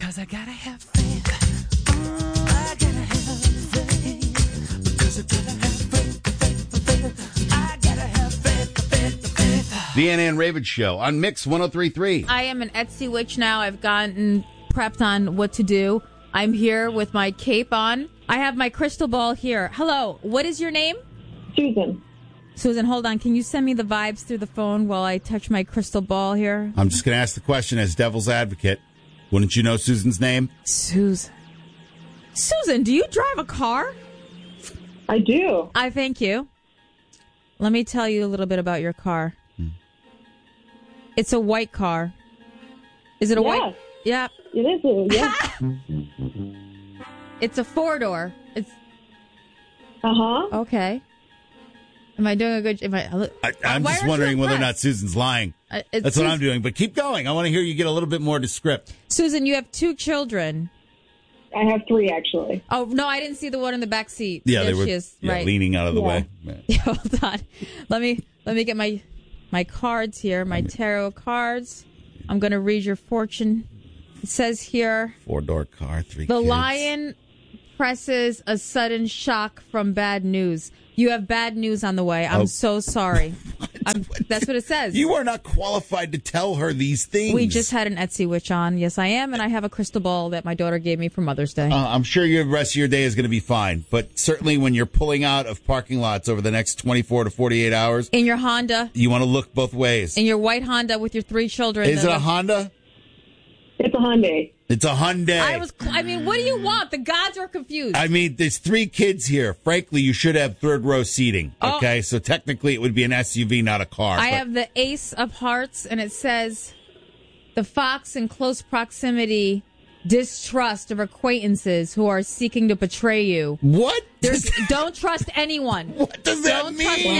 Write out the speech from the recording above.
'Cause I gotta have faith. I gotta have faith. Because I gotta have faith. I gotta have faith. Deanna and Raven Show on Mix 103.3. I am an Etsy witch now. I've gotten prepped on what to do. I'm here with my cape on. I have my crystal ball here. Hello. What is your name? Susan. Susan, hold on. Can you send me the vibes through the phone while I touch my crystal ball here? I'm just going to ask the question as devil's advocate. Wouldn't you know Susan's name? Susan. Susan, do you drive a car? I do. I thank you. Let me tell you a little bit about your car. It's a white car. Is it a white? Yeah. It is. Yeah. It's a 4-door. It's Uh-huh. okay. Am I doing a good? I'm just wondering whether or not Susan's lying. That's what I'm doing. But keep going. I want to hear you get a little bit more descriptive. Susan, you have 2 children. I have 3, actually. Oh, no, I didn't see the one in the back seat. Yeah, there they were she is. Right. leaning out of the way. Yeah, hold on. Let me get my cards here, my tarot cards. I'm going to read your fortune. It says here, 4-door car, 3 the kids. lion presses a sudden shock from bad news. You have bad news on the way. I'm so sorry. That's what it says. You are not qualified to tell her these things. We just had an Etsy witch on. Yes, I am. And I have a crystal ball that my daughter gave me for Mother's Day. I'm sure the rest of your day is going to be fine. But certainly when you're pulling out of parking lots over the next 24 to 48 hours. In your Honda. You want to look both ways. In your white Honda with your 3 children. Is it a Honda? It's a Hyundai. It's a Hyundai. What do you want? The gods are confused. I mean, there's 3 kids here. Frankly, you should have 3rd row seating. Okay, so technically it would be an SUV, not a car. I have the Ace of Hearts, and it says, the fox in close proximity, distrust of acquaintances who are seeking to betray you. What? Don't trust anyone. What does that mean?